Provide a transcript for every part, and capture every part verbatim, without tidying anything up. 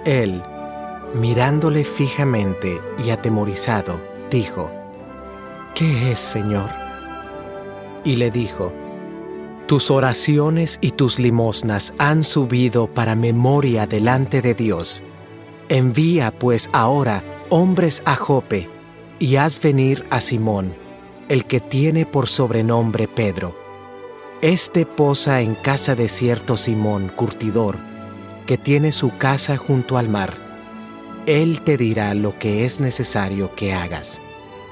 Él, mirándole fijamente y atemorizado, dijo: ¿Qué es, Señor? Y le dijo: Tus oraciones y tus limosnas han subido para memoria delante de Dios. Envía pues ahora hombres a Jope, y haz venir a Simón, el que tiene por sobrenombre Pedro. Este posa en casa de cierto Simón, curtidor, que tiene su casa junto al mar. Él te dirá lo que es necesario que hagas.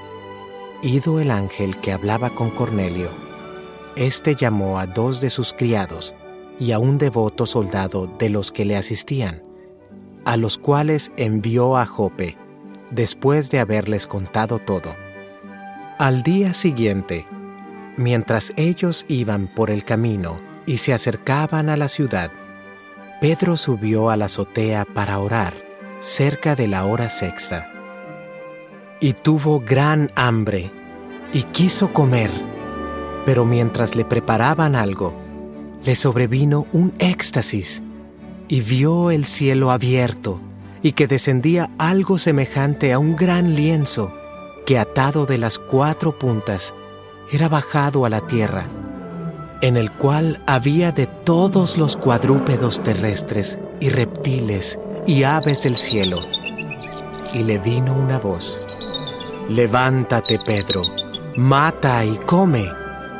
Ido el ángel que hablaba con Cornelio, éste llamó a dos de sus criados y a un devoto soldado de los que le asistían, a los cuales envió a Jope, después de haberles contado todo. Al día siguiente, mientras ellos iban por el camino y se acercaban a la ciudad, Pedro subió a la azotea para orar, cerca de la hora sexta. Y tuvo gran hambre, y quiso comer, pero mientras le preparaban algo, le sobrevino un éxtasis, y vio el cielo abierto, y que descendía algo semejante a un gran lienzo, que atado de las cuatro puntas, era bajado a la tierra, en el cual había de todos los cuadrúpedos terrestres, y reptiles, y aves del cielo. Y le vino una voz: Levántate, Pedro, mata y come.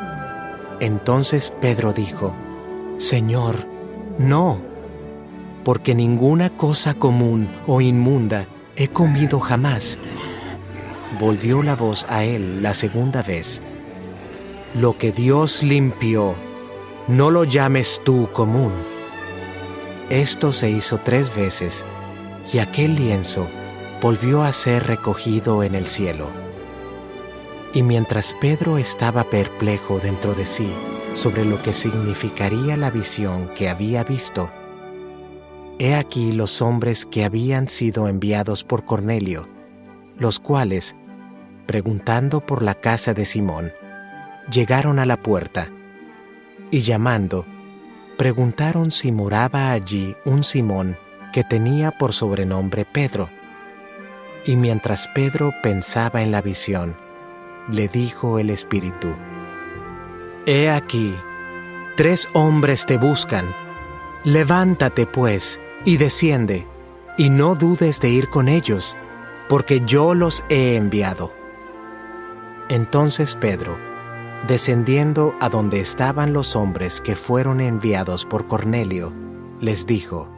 Entonces Pedro dijo: Señor, no, porque ninguna cosa común o inmunda he comido jamás. Volvió la voz a él la segunda vez: Lo que Dios limpió, no lo llames tú común. Esto se hizo tres veces, y aquel lienzo volvió a ser recogido en el cielo. Y mientras Pedro estaba perplejo dentro de sí sobre lo que significaría la visión que había visto, he aquí los hombres que habían sido enviados por Cornelio, los cuales, preguntando por la casa de Simón, llegaron a la puerta, y llamando, preguntaron si moraba allí un Simón que tenía por sobrenombre Pedro. Y mientras Pedro pensaba en la visión, le dijo el Espíritu: He aquí, tres hombres te buscan. Levántate pues, y desciende, y no dudes de ir con ellos, porque yo los he enviado. Entonces Pedro, descendiendo a donde estaban los hombres que fueron enviados por Cornelio, les dijo: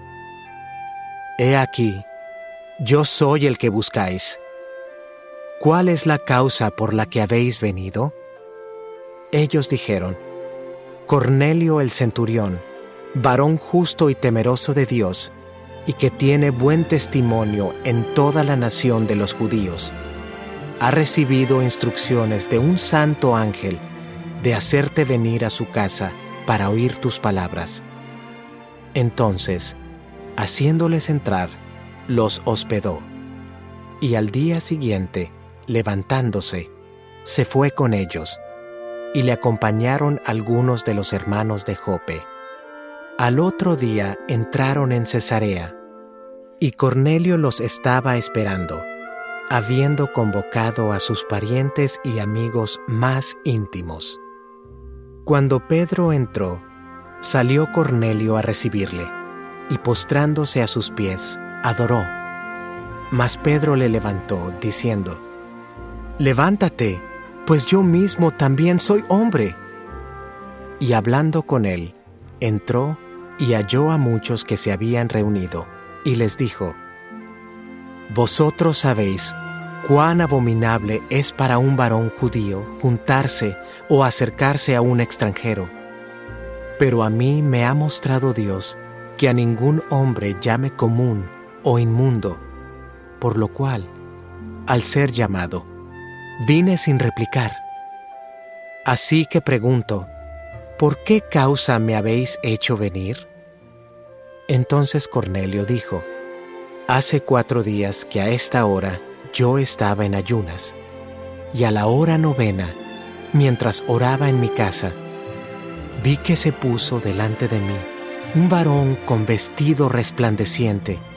He aquí, yo soy el que buscáis. ¿Cuál es la causa por la que habéis venido? Ellos dijeron: Cornelio el centurión, varón justo y temeroso de Dios, y que tiene buen testimonio en toda la nación de los judíos, ha recibido instrucciones de un santo ángel de hacerte venir a su casa para oír tus palabras. Entonces, haciéndoles entrar, los hospedó, y al día siguiente, levantándose, se fue con ellos, y le acompañaron algunos de los hermanos de Jope. Al otro día entraron en Cesarea, y Cornelio los estaba esperando, habiendo convocado a sus parientes y amigos más íntimos. Cuando Pedro entró, salió Cornelio a recibirle, y postrándose a sus pies, adoró. Mas Pedro le levantó, diciendo: Levántate, pues yo mismo también soy hombre. Y hablando con él, entró y halló a muchos que se habían reunido, y les dijo: Vosotros sabéis cuán abominable es para un varón judío juntarse o acercarse a un extranjero. Pero a mí me ha mostrado Dios que a ningún hombre llame común o inmundo, por lo cual, al ser llamado, vine sin replicar. Así que pregunto: ¿por qué causa me habéis hecho venir? Entonces Cornelio dijo: Hace cuatro días que a esta hora yo estaba en ayunas, y a la hora novena, mientras oraba en mi casa, vi que se puso delante de mí un varón con vestido resplandeciente,